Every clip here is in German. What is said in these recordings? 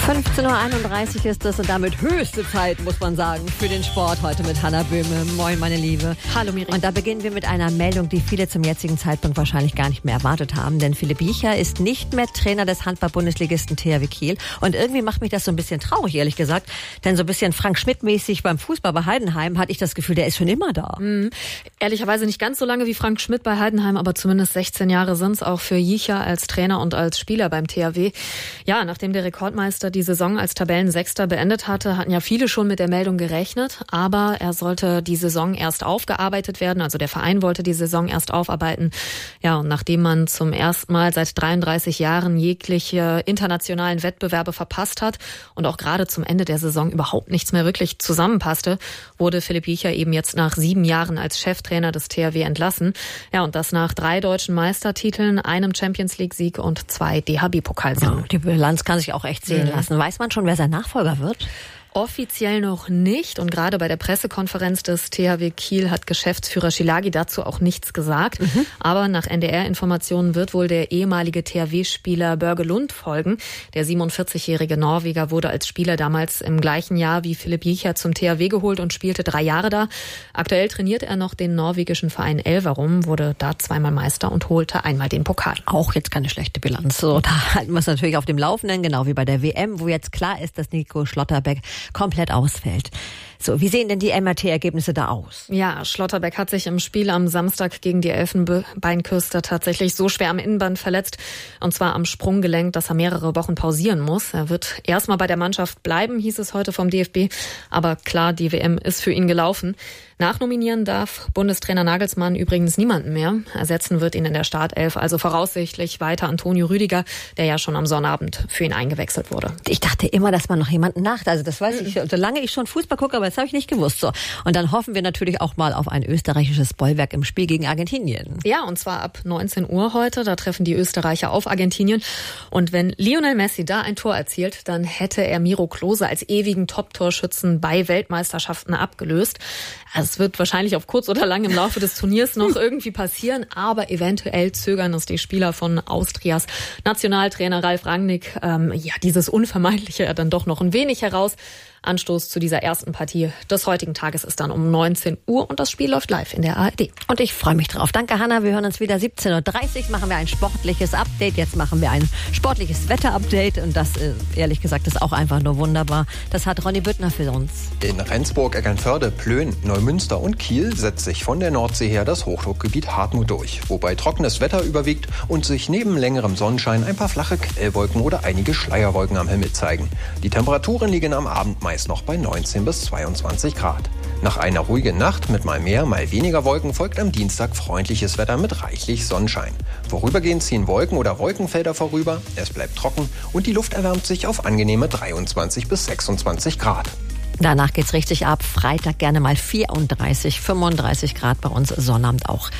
15.31 Uhr ist es und damit höchste Zeit, muss man sagen, für den Sport. Heute mit Hannah Böhme. Moin, meine Liebe. Hallo, Miri. Und da beginnen wir mit einer Meldung, die viele zum jetzigen Zeitpunkt wahrscheinlich gar nicht mehr erwartet haben. Denn Philipp Biecher ist nicht mehr Trainer des Handball-Bundesligisten THW Kiel. Und irgendwie macht mich das so ein bisschen traurig, ehrlich gesagt. Denn so ein bisschen Frank Schmidt-mäßig beim Fußball bei Heidenheim hatte ich das Gefühl, der ist schon immer da. Ehrlicherweise nicht ganz so lange wie Frank Schmidt bei Heidenheim, aber zumindest 16 Jahre sind es auch für Biecher als Trainer und als Spieler beim THW. Ja, nachdem der Rekordmeister die Saison als Tabellensechster beendet hatte, hatten ja viele schon mit der Meldung gerechnet. Aber er sollte die Saison erst aufgearbeitet werden. Also der Verein wollte die Saison erst aufarbeiten. Ja, und nachdem man zum ersten Mal seit 33 Jahren jegliche internationalen Wettbewerbe verpasst hat und auch gerade zum Ende der Saison überhaupt nichts mehr wirklich zusammenpasste, wurde Philipp Biecher eben jetzt nach 7 Jahren als Cheftrainer des THW entlassen. Ja, und das nach 3 deutschen Meistertiteln, einem Champions-League-Sieg und 2 DHB-Pokalsiegen. Ja, die Bilanz kann sich auch echt sehen lassen. Weiß man schon, wer sein Nachfolger wird? Offiziell noch nicht. Und gerade bei der Pressekonferenz des THW Kiel hat Geschäftsführer Schilagi dazu auch nichts gesagt. Aber nach NDR-Informationen wird wohl der ehemalige THW-Spieler Børge Lund folgen. Der 47-jährige Norweger wurde als Spieler damals im gleichen Jahr wie Philipp Biecher zum THW geholt und spielte 3 Jahre da. Aktuell trainiert er noch den norwegischen Verein Elverum, wurde da 2-mal Meister und holte einmal den Pokal. Auch jetzt keine schlechte Bilanz. So, da halten wir es natürlich auf dem Laufenden, genau wie bei der WM, wo jetzt klar ist, dass Nico Schlotterbeck komplett ausfällt. So, wie sehen denn die MRT-Ergebnisse da aus? Ja, Schlotterbeck hat sich im Spiel am Samstag gegen die Elfenbeinküste tatsächlich so schwer am Innenband verletzt, und zwar am Sprunggelenk, dass er mehrere Wochen pausieren muss. Er wird erstmal bei der Mannschaft bleiben, hieß es heute vom DFB. Aber klar, die WM ist für ihn gelaufen. Nachnominieren darf Bundestrainer Nagelsmann übrigens niemanden mehr. Ersetzen wird ihn in der Startelf also voraussichtlich weiter Antonio Rüdiger, der ja schon am Sonnabend für ihn eingewechselt wurde. Ich dachte immer, dass man noch jemanden also das weiß ich, solange ich schon Fußball gucke, aber das habe ich nicht gewusst. So. Und dann hoffen wir natürlich auch mal auf ein österreichisches Bollwerk im Spiel gegen Argentinien. Ja, und zwar ab 19 Uhr heute. Da treffen die Österreicher auf Argentinien. Und wenn Lionel Messi da ein Tor erzielt, dann hätte er Miro Klose als ewigen Top-Torschützen bei Weltmeisterschaften abgelöst. Also es wird wahrscheinlich auf kurz oder lang im Laufe des Turniers noch irgendwie passieren, aber eventuell zögern es die Spieler von Austrias Nationaltrainer Ralf Rangnick, dieses Unvermeidliche dann doch noch ein wenig heraus. Anstoß zu dieser ersten Partie des heutigen Tages ist dann um 19 Uhr und das Spiel läuft live in der ARD. Und ich freue mich drauf. Danke, Hannah. Wir hören uns wieder 17.30 Uhr. Machen wir ein sportliches Update. Jetzt machen wir ein sportliches Wetter-Update. Und das, ehrlich gesagt, ist auch einfach nur wunderbar. Das hat Ronny Büttner für uns. In Rendsburg, Eckernförde, Plön, Neumünster und Kiel setzt sich von der Nordsee her das Hochdruckgebiet Hartmut durch. Wobei trockenes Wetter überwiegt und sich neben längerem Sonnenschein ein paar flache Quellwolken oder einige Schleierwolken am Himmel zeigen. Die Temperaturen liegen am Abend meist noch bei 19 bis 22 Grad. Nach einer ruhigen Nacht mit mal mehr, mal weniger Wolken folgt am Dienstag freundliches Wetter mit reichlich Sonnenschein. Vorübergehend ziehen Wolken oder Wolkenfelder vorüber, es bleibt trocken und die Luft erwärmt sich auf angenehme 23 bis 26 Grad. Danach geht's richtig ab. Freitag gerne mal 34, 35 Grad, bei uns Sonnabend auch.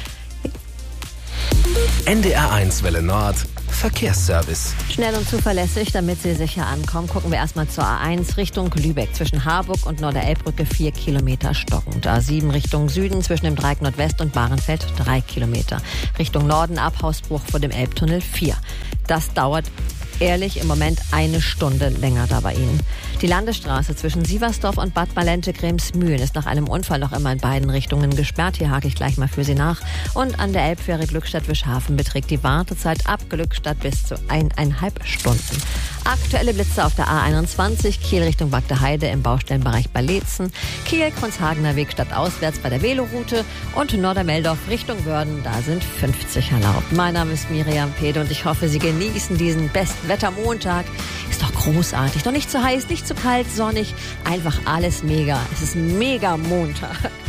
NDR1 Welle Nord Verkehrsservice. Schnell und zuverlässig, damit Sie sicher ankommen, gucken wir erstmal zur A1 Richtung Lübeck. Zwischen Harburg und Norderelbbrücke 4 Kilometer stockend. A7 Richtung Süden zwischen dem Dreieck Nordwest und Bahrenfeld 3 Kilometer. Richtung Norden ab Hausbruch vor dem Elbtunnel 4. Das dauert ehrlich im Moment 1 Stunde länger da bei Ihnen. Die Landesstraße zwischen Sieversdorf und Bad Malente-Kremsmühlen ist nach einem Unfall noch immer in beiden Richtungen gesperrt. Hier hake ich gleich mal für Sie nach. Und an der Elbfähre Glückstadt-Wischhafen beträgt die Wartezeit ab Glückstadt bis zu 1,5 Stunden. Aktuelle Blitze auf der A21, Kiel Richtung Bagdeheide im Baustellenbereich bei Leetzen, Kiel-Kronshagener Weg stadtauswärts bei der Veloroute und Nordermeldorf Richtung Wörden, da sind 50 erlaubt. Mein Name ist Miriam Pede und ich hoffe, Sie genießen diesen Bestwettermontag. Ist doch großartig, doch nicht zu heiß, nicht zu kalt, sonnig, einfach alles mega. Es ist mega Montag.